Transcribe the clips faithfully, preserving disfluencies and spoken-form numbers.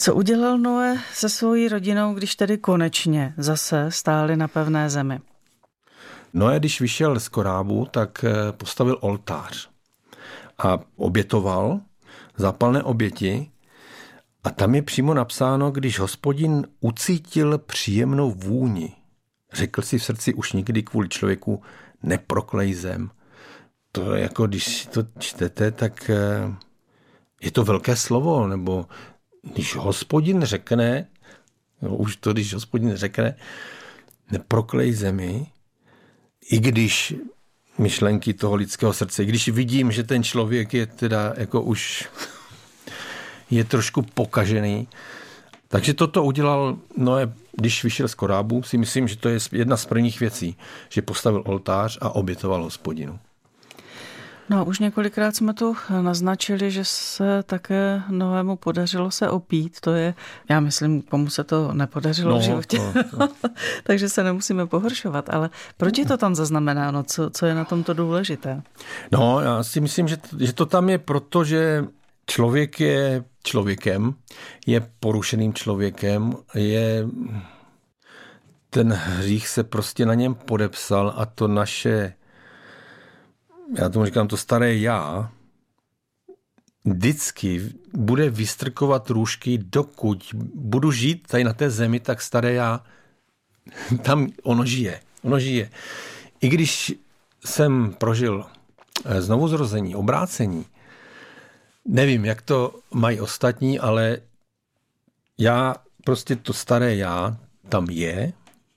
Co udělal Noé se svojí rodinou, když tedy konečně zase stáli na pevné zemi? Noé, když vyšel z korábu, tak postavil oltář a obětoval zápalné oběti. A tam je přímo napsáno, když Hospodin ucítil příjemnou vůni, řekl si v srdci, už nikdy kvůli člověku neproklej zem. To je jako, když to čtete, tak je to velké slovo, nebo když Hospodin řekne, no už to, když Hospodin řekne, neproklej zemi, i když myšlenky toho lidského srdce, i když vidím, že ten člověk je teda jako už je trošku pokažený. Takže toto udělal Noé, když vyšel z korábu, si myslím, že to je jedna z prvních věcí, že postavil oltář a obětoval Hospodinu. No už několikrát jsme tu naznačili, že se také Noému podařilo se opít. To je, já myslím, komu se to nepodařilo no, v životě. To, to. Takže se nemusíme pohoršovat. Ale proč je to tam zaznamenáno? Co, co je na tomto důležité? No, já si myslím, že to, že to tam je proto, že člověk je člověkem, je porušeným člověkem, je ten hřích se prostě na něm podepsal a to naše, já tomu říkám, to staré já, vždycky bude vystrkovat růžky, dokud budu žít tady na té zemi, tak staré já, tam ono žije, ono žije. I když jsem prožil znovuzrození, obrácení, nevím, jak to mají ostatní, ale já, prostě to staré já tam je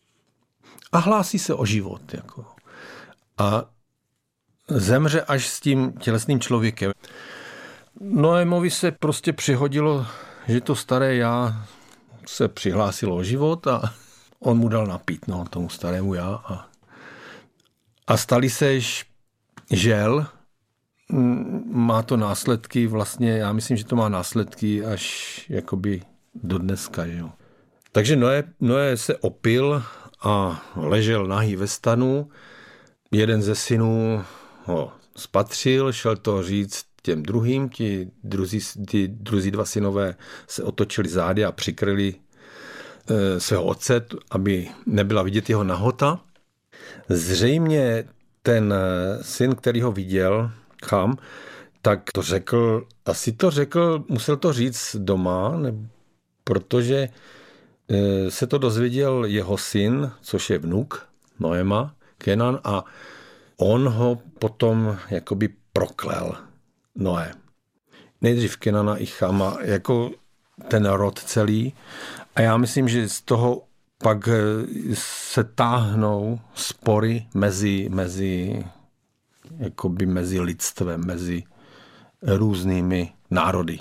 a hlásí se o život. Jako. A zemře až s tím tělesným člověkem. Noémovi se prostě přihodilo, že to staré já se přihlásilo o život a on mu dal napít, no, tomu starému já. A, a stali se žel, má to následky vlastně, já myslím, že to má následky až jakoby do dneska. Jo. Takže Noé, Noé se opil a ležel nahý ve stanu. Jeden ze synů ho spatřil, šel to říct těm druhým, ti druzí, ti druzí dva synové se otočili zády a přikryli e, svého otce, aby nebyla vidět jeho nahota. Zřejmě ten syn, který ho viděl, Cham, tak to řekl, asi to řekl, musel to říct doma, ne, protože e, se to dozvěděl jeho syn, což je vnuk Noema, Kenan, a on ho potom jakoby proklel, Noé. Nejdřív Kenana i Chama, jako ten rod celý. A já myslím, že z toho pak se táhnou spory mezi, mezi, jakoby mezi lidstvem, mezi různými národy.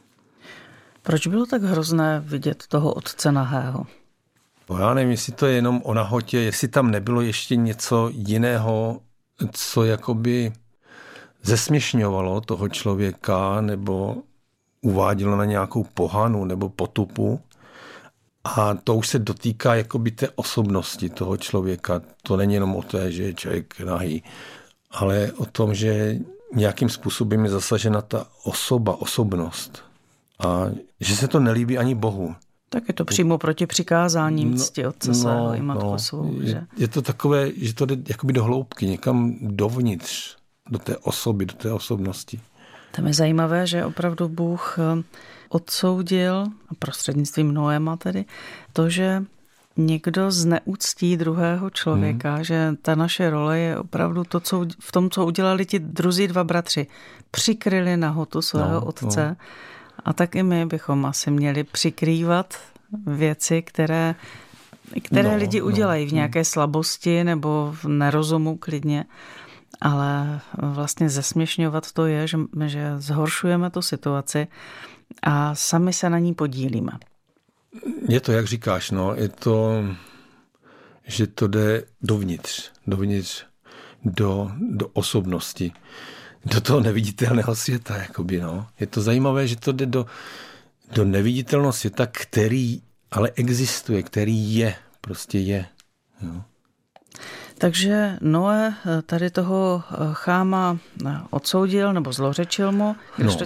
Proč bylo tak hrozné vidět toho otce nahého? No já nevím, jestli to je jenom o nahotě, jestli tam nebylo ještě něco jiného, co jakoby zesměšňovalo toho člověka nebo uvádělo na nějakou pohanu nebo potupu. A to už se dotýká jakoby té osobnosti toho člověka. To není jenom o té, že je člověk nahý, ale o tom, že nějakým způsobem je zasažena ta osoba, osobnost. A že se to nelíbí ani Bohu. Tak je to přímo proti přikázání cti otce svého no, i matku no, svou. Že? Je to takové, že to jde jakoby do hloubky, někam dovnitř, do té osoby, do té osobnosti. Tam je zajímavé, že opravdu Bůh odsoudil, prostřednictvím Noéma tedy, to, že někdo zneuctí druhého člověka, hmm. že ta naše role je opravdu to, co v tom, co udělali ti druzí dva bratři. Přikryli nahotu svého no, otce. No. A tak i my bychom asi měli přikrývat věci, které, které no, lidi udělají no, v nějaké slabosti nebo v nerozumu klidně. Ale vlastně zesměšňovat to je, že, že zhoršujeme tu situaci a sami se na ní podílíme. Je to, jak říkáš, no, je to, že to jde dovnitř, dovnitř do, do osobnosti, do toho neviditelného světa, jakoby, no. Je to zajímavé, že to jde do, do neviditelného světa, který ale existuje, který je, prostě je, jo. Takže Noé tady toho Cháma odsoudil nebo zlořečil mu, když no. to